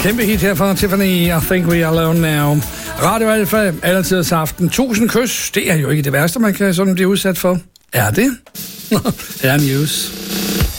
Kæmpe hit her fra Tiffany, I Think We Are Alone Now. Radio Alfa, altid aften. 1000 kys, det er jo ikke det værste, man kan sådan blive udsat for. Er det? Her er News.